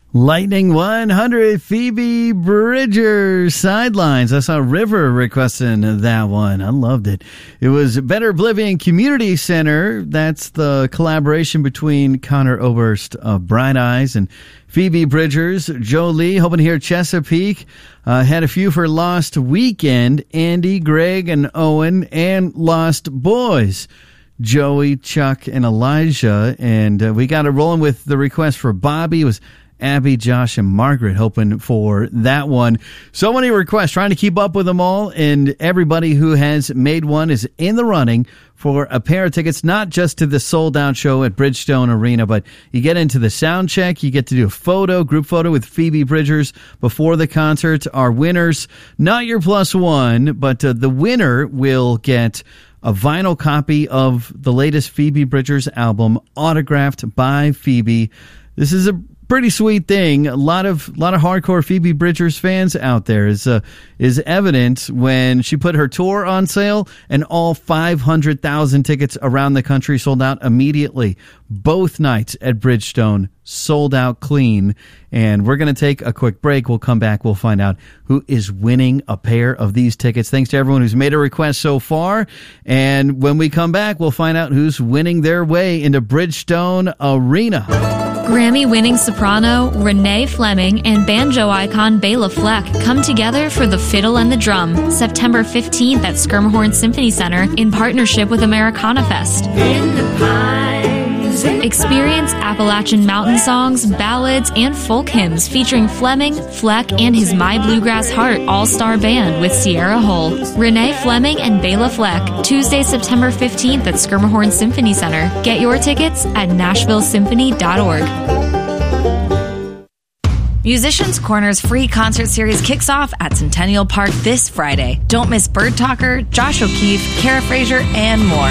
Lightning 100, Phoebe Bridgers, Sidelines. I saw River requesting that one. I loved it. It was Better Oblivion Community Center. That's the collaboration between Connor Oberst of Bright Eyes and Phoebe Bridgers. Joe Lee, hoping to hear Chesapeake. Had a few for Lost Weekend. Andy, Greg, and Owen, and Lost Boys. Joey, Chuck, and Elijah. And we got it rolling with the request for Bobby. It was Abby, Josh, and Margaret hoping for that one. So many requests, trying to keep up with them all, and everybody who has made one is in the running for a pair of tickets, not just to the sold-out show at Bridgestone Arena, but you get into the sound check, you get to do a group photo with Phoebe Bridgers before the concert. Our winners, not your plus one, but the winner will get a vinyl copy of the latest Phoebe Bridgers album, autographed by Phoebe. This is a pretty sweet thing. A lot of hardcore Phoebe Bridgers fans out there is evident when she put her tour on sale, and all 500,000 tickets around the country sold out immediately. Both nights at Bridgestone sold out clean. And we're going to take a quick break. We'll come back. We'll find out who is winning a pair of these tickets. Thanks to everyone who's made a request so far. And when we come back, we'll find out who's winning their way into Bridgestone Arena. Grammy-winning soprano Renee Fleming and banjo icon Bela Fleck come together for The Fiddle and the Drum, September 15th at Skirmhorn Symphony Center in partnership with Americana Fest. In the pines. Experience Appalachian mountain songs, ballads, and folk hymns featuring Fleming, Fleck, and his My Bluegrass Heart all-star band with Sierra Hull. Renee Fleming and Bela Fleck, Tuesday, September 15th at Skirmhorn Symphony Center. Get your tickets at NashvilleSymphony.org. Musicians Corner's free concert series kicks off at Centennial Park this Friday. Don't miss Bird Talker, Josh O'Keefe, Kara Frazier, and more.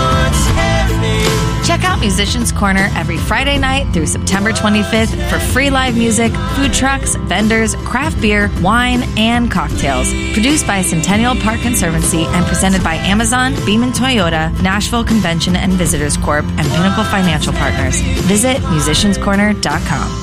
Check out Musicians Corner every Friday night through September 25th for free live music, food trucks, vendors, craft beer, wine, and cocktails. Produced by Centennial Park Conservancy and presented by Amazon, Beaman Toyota, Nashville Convention and Visitors Corp., and Pinnacle Financial Partners. Visit musicianscorner.com.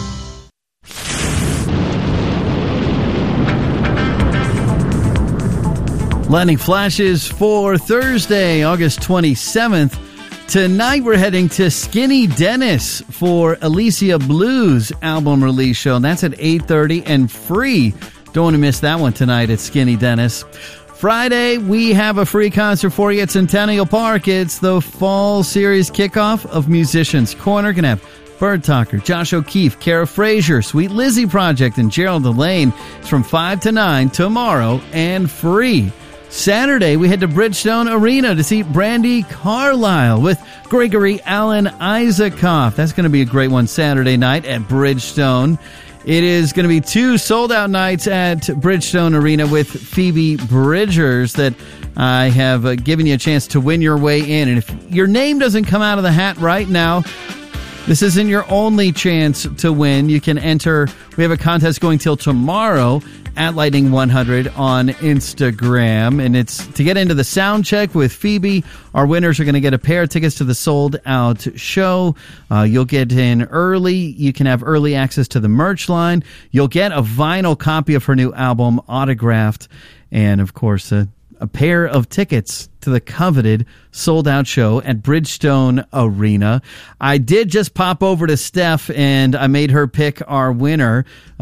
Lightning flashes for Thursday, August 27th. Tonight we're heading to Skinny Dennis for Alicia Blues album release show. That's at 8:30 and free. Don't want to miss that one tonight at Skinny Dennis. Friday, we have a free concert for you at Centennial Park. It's the fall series kickoff of Musicians Corner. Gonna have Bird Talker, Josh O'Keefe, Kara Frazier, Sweet Lizzie Project, and Gerald Delane. It's from 5 to 9 tomorrow and free. Saturday, we head to Bridgestone Arena to see Brandi Carlile with Gregory Alan Isaacoff. That's going to be a great one Saturday night at Bridgestone. It is going to be 2 sold-out nights at Bridgestone Arena with Phoebe Bridgers that I have given you a chance to win your way in. And if your name doesn't come out of the hat right now, this isn't your only chance to win. You can enter. We have a contest going till tomorrow at Lightning 100 on Instagram. And it's to get into the sound check with Phoebe. Our winners are going to get a pair of tickets to the sold-out show. You'll get in early. You can have early access to the merch line. You'll get a vinyl copy of her new album, autographed. And, of course, a pair of tickets to the coveted sold-out show at Bridgestone Arena. I did just pop over to Steph, and I made her pick our winner.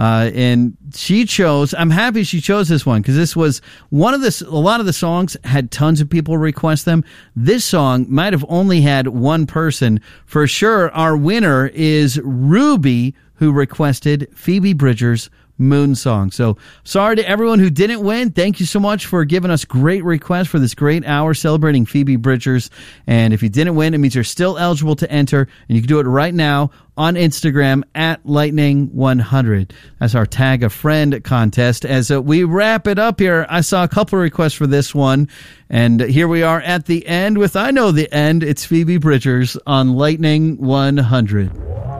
And she chose, I'm happy she chose this one, because this was a lot of the songs had tons of people request them. This song might have only had one person. For sure, our winner is Ruby, who requested Phoebe Bridgers' Moon Song. So sorry to everyone who didn't win. Thank you so much for giving us great requests for this great hour celebrating Phoebe Bridgers. And if you didn't win, it means you're still eligible to enter, and you can do it right now on Instagram at Lightning100. That's our Tag a Friend contest. As we wrap it up here, I saw a couple of requests for this one, and here we are at the end with I Know the End. It's Phoebe Bridgers on Lightning 100.